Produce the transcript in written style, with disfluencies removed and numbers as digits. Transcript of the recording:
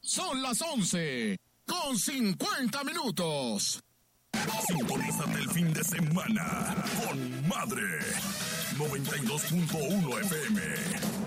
Son las 11:50. Sintonízate el fin de semana con Madre 92.1 FM.